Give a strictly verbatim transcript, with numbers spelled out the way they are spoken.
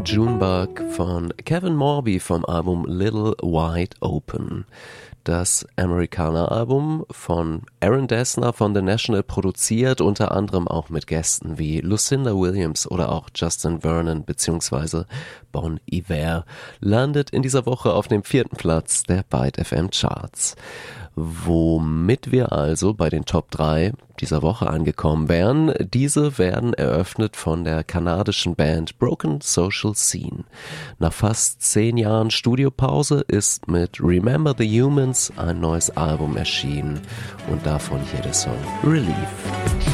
Junebug von Kevin Morby vom Album Little Wide Open. Das Americana-Album von Aaron Dessner von The National produziert, unter anderem auch mit Gästen wie Lucinda Williams oder auch Justin Vernon bzw. Bon Iver, landet in dieser Woche auf dem vierten Platz der Byte F M Charts. Womit wir also bei den Top drei dieser Woche angekommen wären. Diese werden eröffnet von der kanadischen Band Broken Social Scene. Nach fast zehn Jahren Studiopause ist mit Remember the Humans ein neues Album erschienen und davon hier der Song Relief.